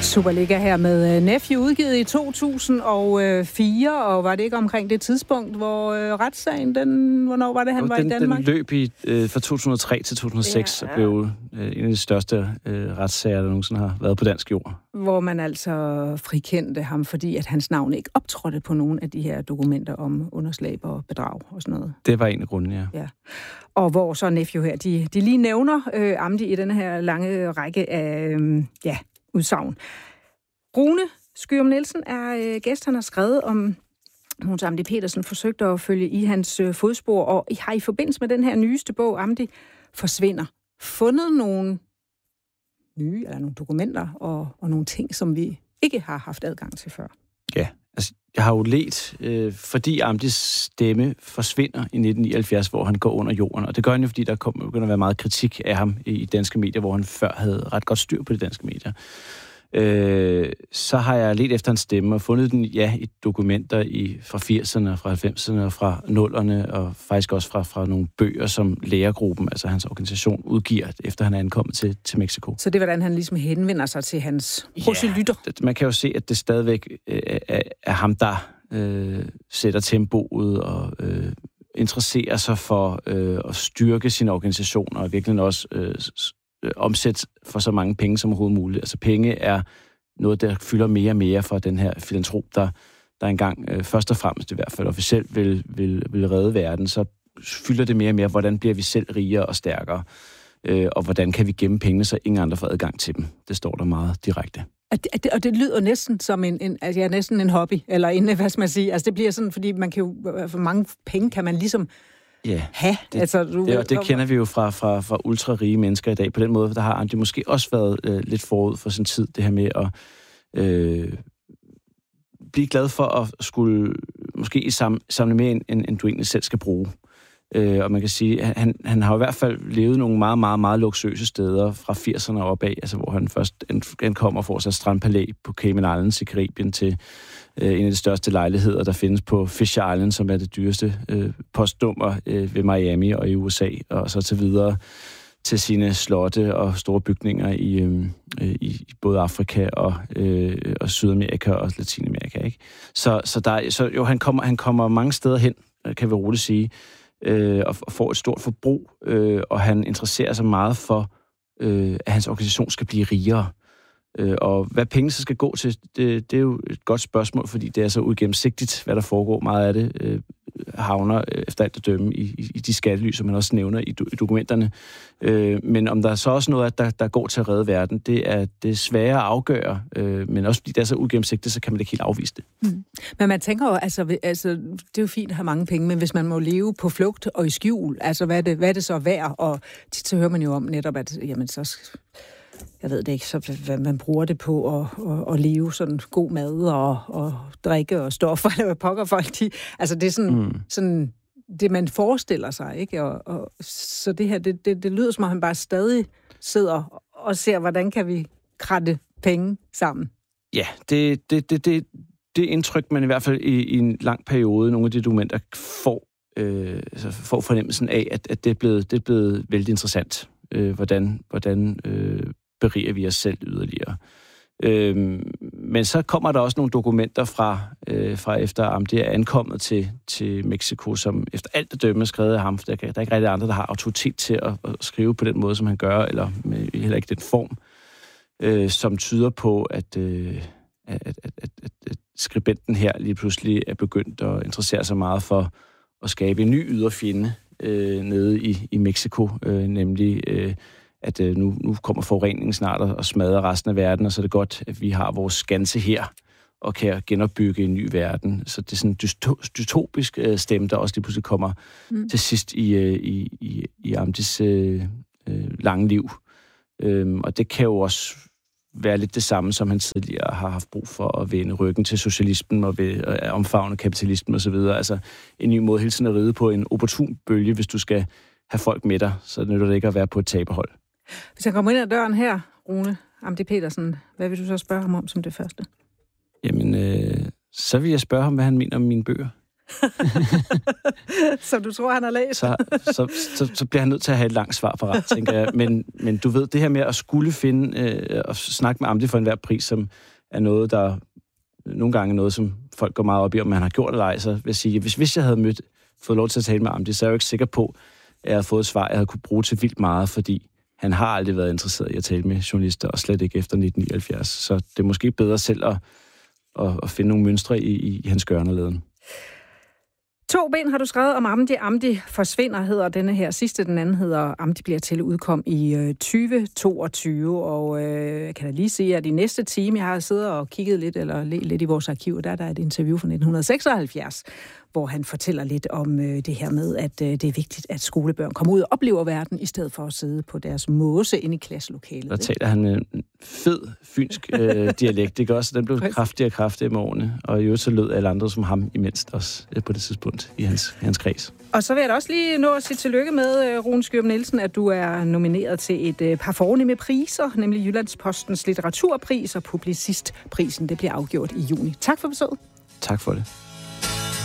Superliga her med Nephew, udgivet i 2004, og var det ikke omkring det tidspunkt, hvor retssagen, hvornår var det, han var i Danmark? Den løb fra 2003 til 2006 og blev en af de største retssager, der nogensinde har været på dansk jord. Hvor man altså frikendte ham, fordi at hans navn ikke optrådte på nogen af de her dokumenter om underslag og bedrag og sådan noget. Det var en af grundene, ja. Og hvor så Nephew her, de lige nævner Amdi i den her lange række af udsagn. Rune Skyum Nielsen er gæst, han har skrevet om Mogens Amdi Petersen, forsøgte at følge i hans fodspor, og I har i forbindelse med den her nyeste bog, Amdi forsvinder, fundet nogle nye, eller nogle dokumenter og nogle ting, som vi ikke har haft adgang til før. Ja, altså jeg har jo let, fordi Amdis stemme forsvinder i 1979, hvor han går under jorden, og det gør han jo, fordi der begynder at være meget kritik af ham i danske medier, hvor han før havde ret godt styr på de danske medier. Så har jeg let efter hans stemme og fundet den, i dokumenter fra 80'erne, fra 90'erne og fra 0'erne, og faktisk også fra nogle bøger, som Lærergruppen, altså hans organisation, udgiver, efter han er ankommet til Mexico. Så det er, hvordan han ligesom henvender sig til hans proselytter? Ja, man kan jo se, at det stadigvæk er ham, der sætter tempoet og interesserer sig for at styrke sine organisationer, og virkelig også omsætte for så mange penge som overhovedet muligt. Altså penge er noget, der fylder mere og mere for den her filantrop, der engang først og fremmest i hvert fald officielt vil redde verden. Så fylder det mere og mere, hvordan bliver vi selv rigere og stærkere, og hvordan kan vi gemme pengene, så ingen andre får adgang til dem. Det står der meget direkte. Og det lyder næsten som næsten en hobby, eller en, hvad skal man sige. Altså det bliver sådan, fordi man kan jo, for mange penge kan man ligesom have. Det kender vi jo fra ultrarige mennesker i dag. På den måde, der har Amdi måske også været lidt forud for sin tid, det her med at blive glad for at skulle måske samle mere, end du egentlig selv skal bruge. Og man kan sige, at han har i hvert fald levet nogle meget, meget, meget luksuriøse steder fra 80'erne opad, altså hvor han først ankommer for sig strandpalæ på Cayman Islands i Karibien til en af de største lejligheder, der findes på Fisher Island, som er det dyreste postnummer ved Miami og i USA, og så til videre til sine slotte og store bygninger i både Afrika og Sydamerika og Latinamerika, ikke? Så han kommer mange steder hen, kan vi roligt sige, og får et stort forbrug, og han interesserer sig meget for, at hans organisation skal blive rigere. Og hvad penge så skal gå til, det er jo et godt spørgsmål, fordi det er så uigennemsigtigt, hvad der foregår. Meget af det havner efter alt at dømme i de skattely, som man også nævner i dokumenterne. Men om der er så også noget, der går til at redde verden, det er sværere at afgøre, men også fordi det er så uigennemsigtigt, så kan man ikke helt afvise det. Mm. Men man tænker jo, altså, det er jo fint at have mange penge, men hvis man må leve på flugt og i skjul, altså hvad er det så værd? Og tit så hører man jo om netop, at jamen så... Jeg ved det ikke, så hvad man bruger det på at leve sådan god mad og drikke og stoffer, eller hvad pokker folk altså det er sådan det, man forestiller sig, ikke? Og så det her, det lyder som om han bare stadig sidder og ser, hvordan kan vi kratte penge sammen. Ja, det indtryk, man i hvert fald i en lang periode, nogle af de dokumenter får fornemmelsen af, at det er blevet vældig interessant, hvordan beriger vi os selv yderligere. Men så kommer der også nogle dokumenter fra efter Amdi er ankommet til Mexico, som efter alt at dømme er skrevet af ham. Der er ikke rigtig andre, der har autoritet til at skrive på den måde, som han gør, eller heller ikke den form, som tyder på, at skribenten her lige pludselig er begyndt at interessere sig meget for at skabe en ny yderfjende nede i Mexico, nemlig at nu kommer forureningen snart og smadrer resten af verden, og så er det godt, at vi har vores skanse her og kan genopbygge en ny verden. Så det er sådan en dystopisk stemme, der også lige pludselig kommer til sidst i Amdis lange liv. Og det kan jo også være lidt det samme, som han tidligere har haft brug for at vende ryggen til socialismen og ved at omfavne kapitalismen osv. Altså en ny måde hele tiden at ride på en opportun bølge, hvis du skal have folk med dig, så nytter det ikke at være på et taberhold. Hvis jeg kommer ind ad døren her, Rune Amdi Petersen, hvad vil du så spørge ham om som det første? Jamen, så vil jeg spørge ham, hvad han mener om mine bøger. Så du tror, han har læst? så bliver han nødt til at have et langt svar parat, tænker jeg. Men du ved, det her med at skulle finde og snakke med Amdi for enhver pris, som er noget, der nogle gange er noget, som folk går meget op i, om man har gjort eller ej, så vil jeg sige, hvis jeg havde fået lov til at tale med Amdi, så er jeg jo ikke sikker på, at jeg havde fået et svar, jeg havde kunne bruge til vildt meget, fordi han har aldrig været interesseret i at tale med journalister, og slet ikke efter 1979. Så det er måske bedre selv at finde nogle mønstre i hans gøren og laden. 2 bind har du skrevet om Amdi. Amdi forsvinder, hedder denne her sidste. Den anden hedder Amdi bliver til udkom i 2022. Og jeg kan da lige sige, at i næste time, jeg har siddet og kigget lidt i vores arkiv, der er et interview fra 1976, hvor han fortæller lidt om det her med, at det er vigtigt, at skolebørn kommer ud og oplever verden, i stedet for at sidde på deres måse inde i klasselokalet. Der taler han med en fed fynsk dialekt, ikke også? Den blev kraftigere med årene, og i øvrigt så lød alle andre som ham imens også på det tidspunkt i hans kreds. Og så vil jeg da også lige nå at sige tillykke med, Rune Skjørup Nielsen, at du er nomineret til et par fornemme priser, nemlig Jyllandspostens litteraturpris og Publicistprisen. Det bliver afgjort i juni. Tak for besøget. Tak for det.